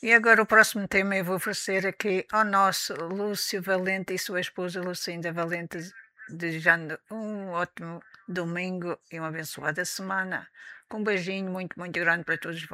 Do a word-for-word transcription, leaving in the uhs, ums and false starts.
E agora o próximo tema eu vou oferecer aqui ao nosso Lúcio Valente e sua esposa Lucinda Valente, desejando um ótimo domingo e uma abençoada semana. Com um beijinho muito, muito grande para todos